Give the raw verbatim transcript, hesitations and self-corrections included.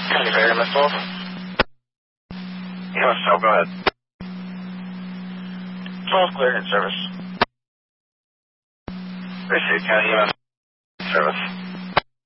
County Fair, M S twelve. M S twelve, go ahead. twelve cleared in service. Received, County E M S service.